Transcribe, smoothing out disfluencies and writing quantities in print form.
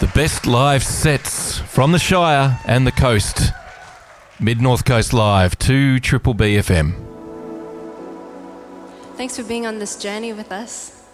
The best live sets from the Shire and the coast. Mid-North Coast Live to Triple B FM. Thanks for being on this journey with us.